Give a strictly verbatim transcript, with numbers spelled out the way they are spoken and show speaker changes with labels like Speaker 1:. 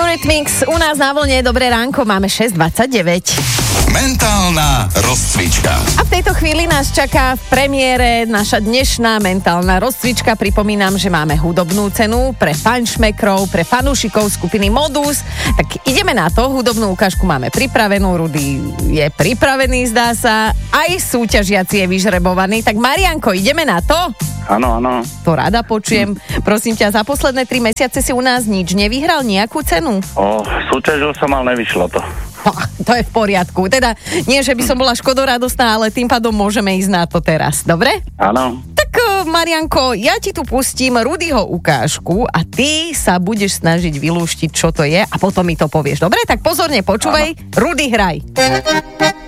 Speaker 1: Eurythmics u nás na vlne. Dobré ránko, máme šesť dvadsaťdeväť.
Speaker 2: Mentálna rozcvička.
Speaker 1: A v tejto chvíli nás čaká v premiére naša dnešná mentálna rozcvička. Pripomínam, že máme hudobnú cenu pre fanšmekrov, pre fanúšikov skupiny Modus. Tak ideme na to, hudobnú ukážku máme pripravenú, Rudy je pripravený, zdá sa, aj súťažiaci je vyžrebovaný. Tak Marianko, ideme na to?
Speaker 3: Áno, áno.
Speaker 1: To rada počujem. Prosím ťa, za posledné tri mesiace si u nás nič nevyhral, nejakú cenu?
Speaker 3: O, súťažil som, ale nevyšlo to.
Speaker 1: No, to je v poriadku. Teda nie, že by som bola škodoradostná, ale tým pádom môžeme ísť na to teraz. Dobre?
Speaker 3: Áno.
Speaker 1: Tak, Marianko, ja ti tu pustím Rudyho ukážku a ty sa budeš snažiť vylúštiť, čo to je a potom mi to povieš. Dobre? Tak pozorne počúvaj. Áno. Rudy, hraj.